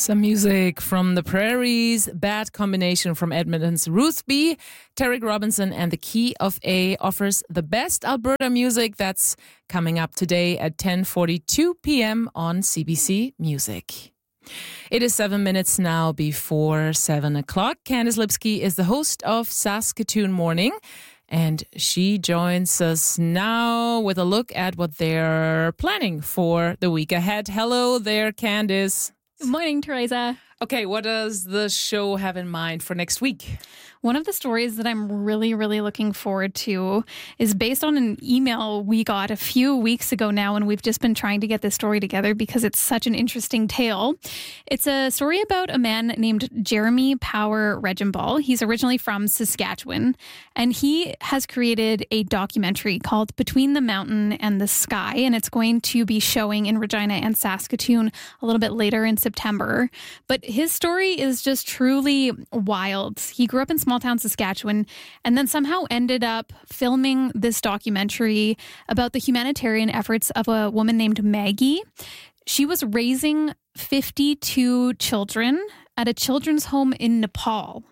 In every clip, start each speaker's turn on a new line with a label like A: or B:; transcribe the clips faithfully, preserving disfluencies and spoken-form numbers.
A: Some music from the Prairies, Bad Combination from Edmonton's Ruth B. Tarek Robinson and the Key of A offers the best Alberta music. That's coming up today at ten forty-two p.m. on C B C Music. It is seven minutes now before seven o'clock. Candice Lipsky is the host of Saskatoon Morning, and she joins us now with a look at what they're planning for the week ahead. Hello there, Candice.
B: Good morning, Teresa.
A: Okay, what does the show have in mind for next week?
B: One of the stories that I'm really, really looking forward to is based on an email we got a few weeks ago now, and we've just been trying to get this story together because it's such an interesting tale. It's a story about a man named Jeremy Power Regenball. He's originally from Saskatchewan, and he has created a documentary called Between the Mountain and the Sky, and it's going to be showing in Regina and Saskatoon a little bit later in September. But his story is just truly wild. He grew up in small town Saskatchewan and then somehow ended up filming this documentary about the humanitarian efforts of a woman named Maggie. She was raising fifty-two children at a children's home in Nepal.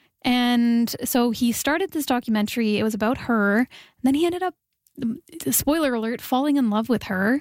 B: And so he started this documentary. It was about her. And then he ended up, spoiler alert, falling in love with her.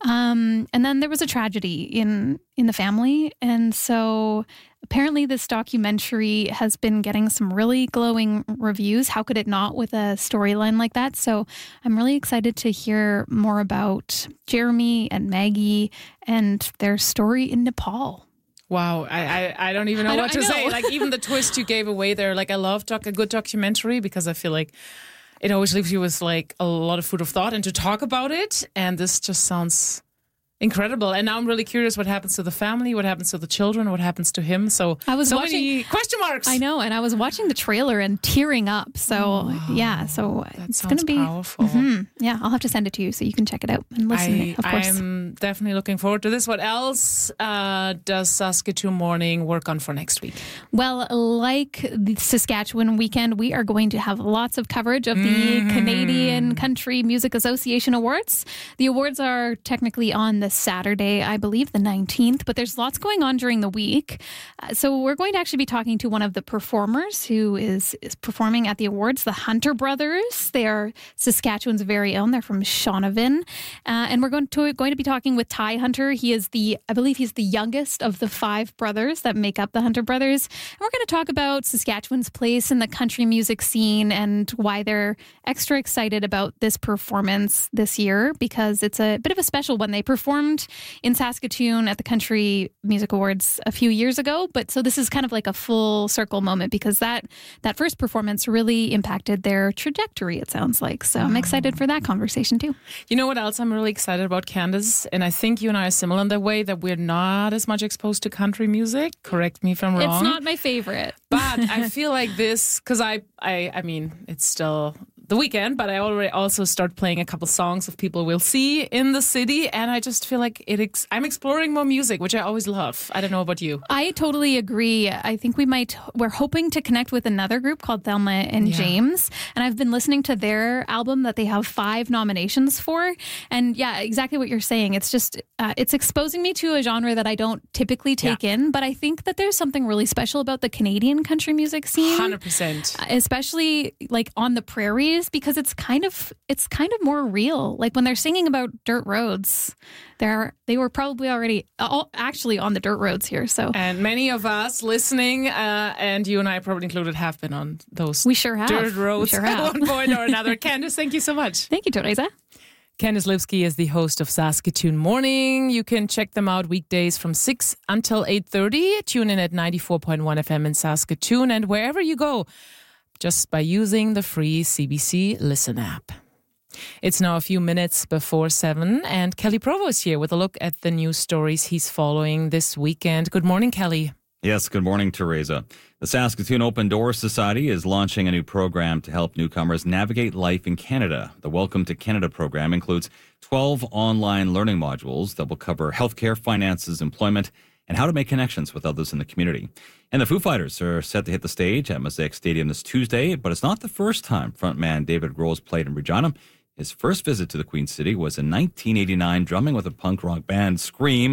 B: Um, and then there was a tragedy in, in the family. And so apparently this documentary has been getting some really glowing reviews. How could it not with a storyline like that? So I'm really excited to hear more about Jeremy and Maggie and their story in Nepal.
A: Wow, I, I, I don't even know
B: I
A: what to
B: I know.
A: say. Like, even the twist you gave away there, like, I love doc- a good documentary because I feel like it always leaves you with like a lot of food of thought and to talk about it. And this just sounds incredible. And now I'm really curious what happens to the family, what happens to the children, what happens to him. So
B: I was
A: so
B: watching,
A: many question marks.
B: I know, and I was watching the trailer and tearing up. So
A: wow.
B: yeah, so
A: that
B: it's going to be
A: powerful.
B: Mm-hmm. Yeah, I'll have to send it to you so you can check it out and listen.
A: I,
B: of course,
A: I'm definitely looking forward to this. What else uh, does Saskatoon Morning work on for next week?
B: Well, like the Saskatchewan weekend, we are going to have lots of coverage of the
A: Mm.
B: Canadian Country Music Association Awards. The awards are technically on the Saturday, I believe, the nineteenth, but there's lots going on during the week. Uh, so we're going to actually be talking to one of the performers who is, is performing at the awards, the Hunter Brothers. They are Saskatchewan's very own. They're from Shaunavon. Uh, and we're going to, going to be talking with Ty Hunter. He is the, I believe he's the youngest of the five brothers that make up the Hunter Brothers. And we're going to talk about Saskatchewan's place in the country music scene and why they're extra excited about this performance this year, because it's a bit of a special one. They performed in Saskatoon at the Country Music Awards a few years ago. But so this is kind of like a full circle moment because that that first performance really impacted their trajectory, it sounds like. So I'm excited for that conversation too.
A: You know what else I'm really excited about, Candice? And I think you and I are similar in that way, that we're not as much exposed to country music. Correct me if I'm wrong.
B: It's not my favorite.
A: But I feel like this, because I, I, I mean, it's still the weekend, but I already also start playing a couple songs of people we'll see in the city, and I just feel like it. Ex- I'm exploring more music, which I always love. I don't know about you.
B: I totally agree. I think we might. We're hoping to connect with another group called Thelma and
A: Yeah.
B: James, and I've been listening to their album that they have five nominations for. And yeah, exactly what you're saying. It's just uh, it's exposing me to a genre that I don't typically take
A: Yeah.
B: in, but I think that there's something really special about the Canadian country music scene.
A: one hundred percent.
B: Especially like on the prairies, because it's kind of it's kind of more real. Like when they're singing about dirt roads, they're they were probably already all, actually on the dirt roads here. So
A: And many of us listening, uh, and you and I probably included, have been on those
B: we sure have.
A: dirt roads
B: We sure
A: at
B: have.
A: one point or another. Candice, thank you so much.
B: Thank you, Teresa.
A: Candice Lipsky is the host of Saskatoon Morning. You can check them out weekdays from six until eight thirty. Tune in at ninety-four point one F M in Saskatoon and wherever you go, just by using the free C B C Listen app. It's now a few minutes before seven, and Kelly Provo is here with a look at the news stories he's following this weekend. Good morning, Kelly.
C: Yes, good morning, Teresa. The Saskatoon Open Doors Society is launching a new program to help newcomers navigate life in Canada. The Welcome to Canada program includes twelve online learning modules that will cover healthcare, finances, employment, and how to make connections with others in the community. And the Foo Fighters are set to hit the stage at Mosaic Stadium this Tuesday, but it's not the first time frontman David Grohl's played in Regina. His first visit to the Queen City was in nineteen eighty-nine, drumming with a punk rock band, Scream.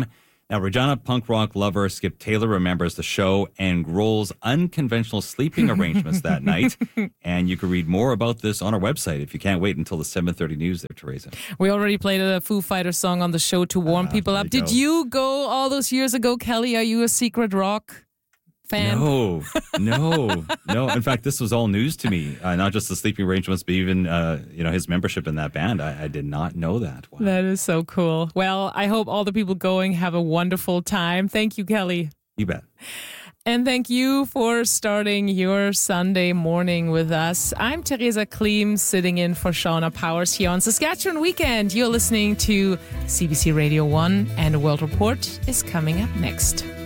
C: Now, Regina punk rock lover Skip Taylor remembers the show and Grohl's unconventional sleeping arrangements that night. And you can read more about this on our website if you can't wait until the seven thirty news there, Teresa.
A: We already played a Foo Fighters song on the show to warm
C: uh,
A: people up.
C: You
A: Did
C: go.
A: you go all those years ago, Kelly? Are you a secret rock fan?
C: No, no, no. In fact, this was all news to me. Uh, not just the sleeping arrangements, but even uh, you know his membership in that band. I, I did not know that. Wow.
A: That is so cool. Well, I hope all the people going have a wonderful time. Thank you, Kelly.
C: You bet.
A: And thank you for starting your Sunday morning with us. I'm Teresa Kleem, sitting in for Shauna Powers here on Saskatchewan Weekend. You're listening to C B C Radio one, and a World Report is coming up next.